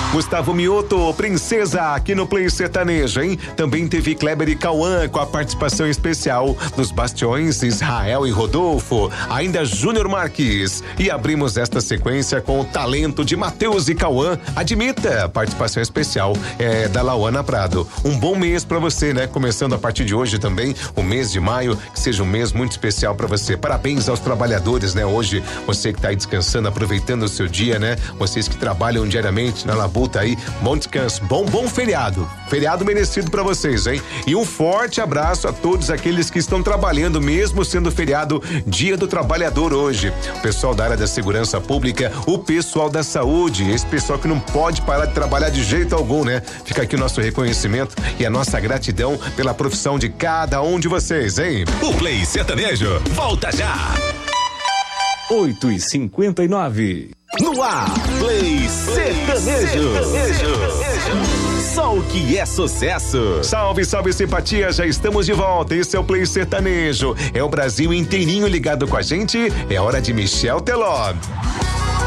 Gustavo Mioto, Princesa, aqui no Play Sertanejo, hein? Também teve Kleber e Cauã com a participação especial dos Bastiões, Israel e Rodolfo, ainda Júnior Marques. E abrimos esta sequência com o talento de Matheus e Cauã. Admita, participação especial da Lauana Prado. Um bom mês pra você, né? Começando a partir de hoje também, o mês de maio, que seja um mês muito especial pra você. Parabéns aos trabalhadores, né? Hoje, você que tá aí descansando, aproveitando o seu dia, né? Vocês que trabalham diariamente na labuta aí, bom descanso, bom feriado. Feriado merecido pra vocês, hein? E um forte abraço a todos aqueles que estão trabalhando, mesmo sendo feriado, Dia do Trabalhador hoje. O pessoal da área da segurança pública, o pessoal da saúde, esse pessoal que não pode parar de trabalhar de jeito algum, né? Fica aqui o nosso reconhecimento e a nossa gratidão pela profissão de cada um de vocês, hein? O Play Sertanejo volta já. 8h59. No ar, Play Sertanejo. Só o que é sucesso. Salve, salve simpatia, já estamos de volta. Esse é o Play Sertanejo. É o Brasil inteirinho ligado com a gente. É hora de Michel Teló.